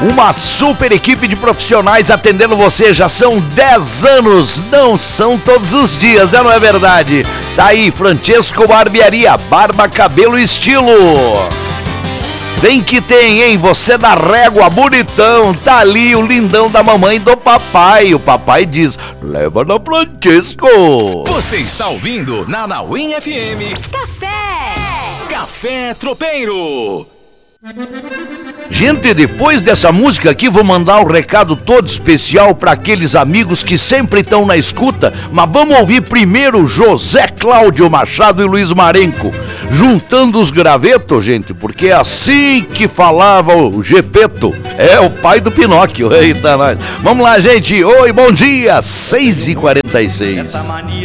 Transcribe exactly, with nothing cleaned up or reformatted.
Uma super equipe de profissionais atendendo você, já são dez anos, não são todos os dias, é, não é verdade? Tá aí, Francesco Barbearia, barba, cabelo e estilo. Vem que tem, hein? Você da régua, bonitão, tá ali o lindão da mamãe e do papai. O papai diz, leva na Francesco. Você está ouvindo na Anauim F M. Café! Café Tropeiro. Gente, depois dessa música aqui, vou mandar um recado todo especial para aqueles amigos que sempre estão na escuta, mas vamos ouvir primeiro José Cláudio Machado e Luiz Marenco, juntando os gravetos, gente, porque é assim que falava o Gepeto, é o pai do Pinóquio. Eita, nós. Vamos lá, gente, oi, bom dia, seis e quarenta e seis.